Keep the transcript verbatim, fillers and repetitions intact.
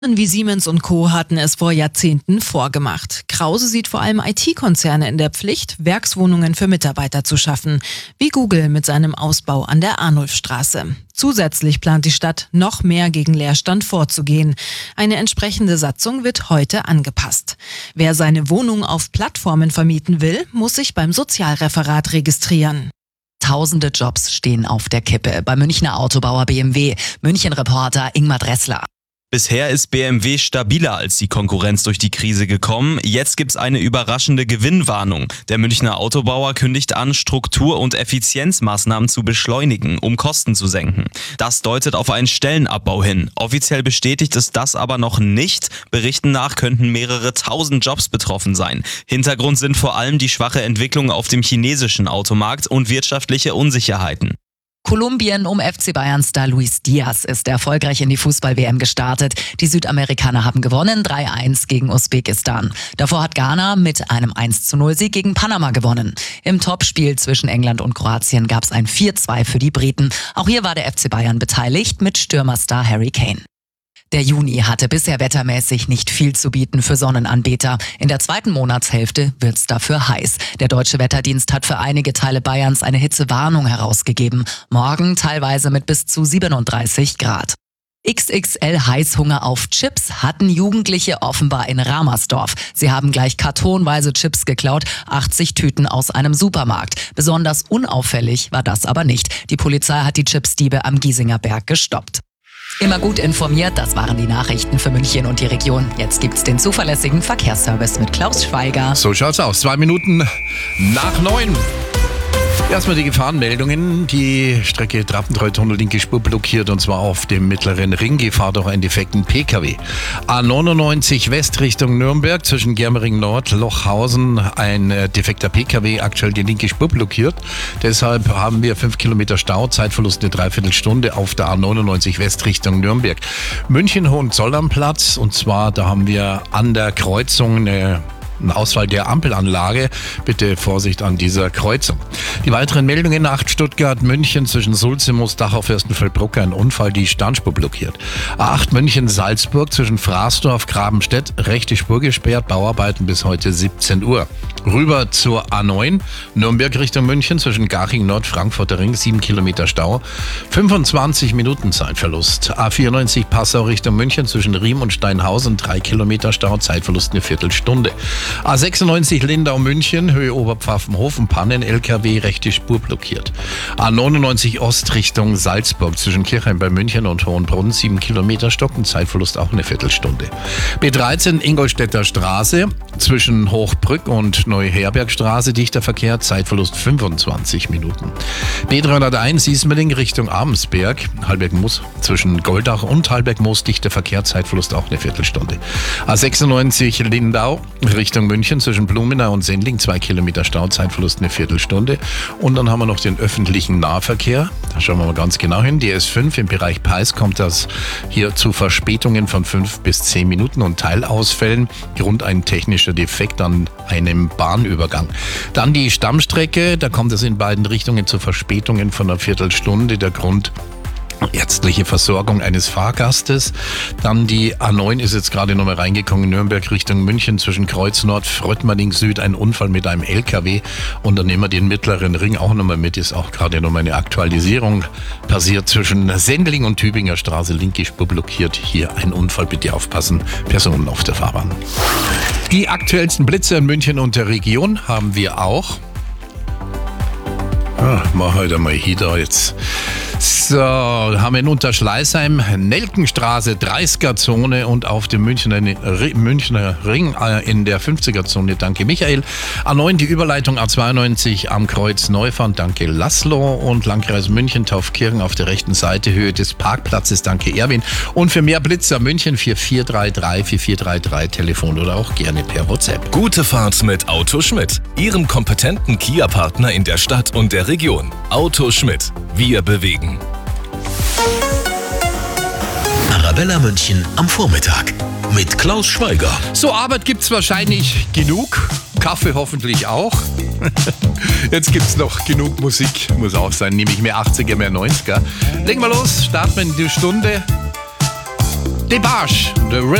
Wie Siemens und Co. hatten es vor Jahrzehnten vorgemacht. Krause sieht vor allem I T-Konzerne in der Pflicht, Werkswohnungen für Mitarbeiter zu schaffen, wie Google mit seinem Ausbau an der Arnulfstraße. Zusätzlich plant die Stadt, noch mehr gegen Leerstand vorzugehen. Eine entsprechende Satzung wird heute angepasst. Wer seine Wohnung auf Plattformen vermieten will, muss sich beim Sozialreferat registrieren. Tausende Jobs stehen auf der Kippe. Beim Münchner Autobauer B M W. München-Reporter Ingmar Dressler. Bisher ist B M W stabiler als die Konkurrenz durch die Krise gekommen. Jetzt gibt's eine überraschende Gewinnwarnung. Der Münchner Autobauer kündigt an, Struktur- und Effizienzmaßnahmen zu beschleunigen, um Kosten zu senken. Das deutet auf einen Stellenabbau hin. Offiziell bestätigt ist das aber noch nicht. Berichten nach könnten mehrere tausend Jobs betroffen sein. Hintergrund sind vor allem die schwache Entwicklung auf dem chinesischen Automarkt und wirtschaftliche Unsicherheiten. Kolumbien um F C Bayern-Star Luis Diaz ist erfolgreich in die Fußball-W M gestartet. Die Südamerikaner haben gewonnen, drei eins gegen Usbekistan. Davor hat Ghana mit einem eins zu null Sieg gegen Panama gewonnen. Im Topspiel zwischen England und Kroatien gab es ein vier zwei für die Briten. Auch hier war der F C Bayern beteiligt mit Stürmerstar Harry Kane. Der Juni hatte bisher wettermäßig nicht viel zu bieten für Sonnenanbeter. In der zweiten Monatshälfte wird's dafür heiß. Der Deutsche Wetterdienst hat für einige Teile Bayerns eine Hitzewarnung herausgegeben. Morgen teilweise mit bis zu siebenunddreißig Grad. X X L Heißhunger auf Chips hatten Jugendliche offenbar in Ramersdorf. Sie haben gleich kartonweise Chips geklaut, achtzig Tüten aus einem Supermarkt. Besonders unauffällig war das aber nicht. Die Polizei hat die Chipsdiebe am Giesinger Berg gestoppt. Immer gut informiert, das waren die Nachrichten für München und die Region. Jetzt gibt's den zuverlässigen Verkehrsservice mit Klaus Schweiger. So schaut's aus. Zwei Minuten nach neun. Erstmal die Gefahrenmeldungen. Die Strecke Trappentreu-Tunnel, linke Spur blockiert, und zwar auf dem mittleren Ring. Gefahr durch einen defekten P K W. A neunundneunzig West Richtung Nürnberg zwischen Germering Nord, Lochhausen. Ein äh, defekter P K W, aktuell die linke Spur blockiert. Deshalb haben wir fünf Kilometer Stau, Zeitverlust eine Dreiviertelstunde auf der A neunundneunzig West Richtung Nürnberg. München Hohenzollernplatz, und zwar da haben wir an der Kreuzung eine Ein Ausfall der Ampelanlage. Bitte Vorsicht an dieser Kreuzung. Die weiteren Meldungen: acht Stuttgart, München zwischen Sulze, Moosdachau, Fürstenfeldbruck, ein Unfall, die Standspur blockiert. A acht München, Salzburg zwischen Fraßdorf, Grabenstedt, rechte Spur gesperrt, Bauarbeiten bis heute siebzehn Uhr. Rüber zur A neun, Nürnberg Richtung München zwischen Garching Nord, Frankfurter Ring, sieben Kilometer Stau, fünfundzwanzig Minuten Zeitverlust. A vierundneunzig Passau Richtung München zwischen Riem und Steinhausen, drei Kilometer Stau, Zeitverlust eine Viertelstunde. A sechsundneunzig Lindau München, Höhe Oberpfaffenhofen, Pannen, L K W, rechte Spur blockiert. A neunundneunzig Ost Richtung Salzburg zwischen Kirchheim bei München und Hohenbrunn, sieben Kilometer Stocken, Zeitverlust auch eine Viertelstunde. B dreizehn Ingolstädter Straße zwischen Hochbrück und Neuherbergstraße, dichter Verkehr, Zeitverlust fünfundzwanzig Minuten. B dreihunderteins Ismaning Richtung Abensberg, Halberg-Moos zwischen Goldach und Halberg-Moos, dichter Verkehr, Zeitverlust auch eine Viertelstunde. A sechsundneunzig Lindau Richtung München zwischen Blumenau und Sendling, zwei Kilometer Stau, Zeitverlust eine Viertelstunde. Und dann haben wir noch den öffentlichen Nahverkehr. Da schauen wir mal ganz genau hin. Die S fünf im Bereich Peis kommt das hier zu Verspätungen von fünf bis zehn Minuten und Teilausfällen. Grund ein technischer Defekt an einem Bahnübergang. Dann die Stammstrecke. Da kommt es in beiden Richtungen zu Verspätungen von einer Viertelstunde. Der Grund: ärztliche Versorgung eines Fahrgastes. Dann die A neun ist jetzt gerade nochmal reingekommen, Nürnberg Richtung München zwischen Kreuz Nord, Fröttmerling Süd, ein Unfall mit einem L K W. Und dann nehmen wir den mittleren Ring auch nochmal mit, ist auch gerade nochmal eine Aktualisierung passiert zwischen Sendling und Tübinger Straße, linke Spur blockiert. Hier ein Unfall, bitte aufpassen, Personen auf der Fahrbahn. Die aktuellsten Blitze in München und der Region haben wir auch. Ah, mach heute mal hier da jetzt. So, haben wir in Unterschleißheim, Nelkenstraße, dreißiger Zone und auf dem Münchner, Münchner Ring in der fünfziger Zone. Danke Michael. A neun die Überleitung A zweiundneunzig am Kreuz Neufahren. Danke Laszlo. Und Landkreis München, Taufkirchen auf der rechten Seite, Höhe des Parkplatzes. Danke Erwin. Und für mehr Blitzer München vier vier drei drei vier vier drei drei Telefon oder auch gerne per WhatsApp. Gute Fahrt mit Auto Schmidt, Ihrem kompetenten Kia-Partner in der Stadt und der Region. Auto Schmidt. Wir bewegen. Arabella München am Vormittag mit Klaus Schweiger. So, Arbeit gibt's wahrscheinlich genug, Kaffee hoffentlich auch. Jetzt gibt's noch genug Musik, muss auch sein, nämlich mehr achtziger, mehr neunziger. Legen wir los, starten wir in die Stunde. Debarge, The